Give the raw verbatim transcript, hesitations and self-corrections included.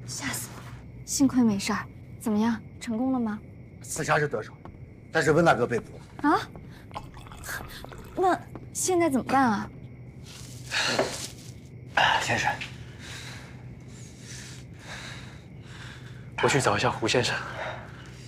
吓死我了！幸亏没事儿。怎么样，成功了吗？ 刺杀是得手，但是温大哥被捕了。 啊？那现在怎么办啊？ 先生，我去找一下胡先生。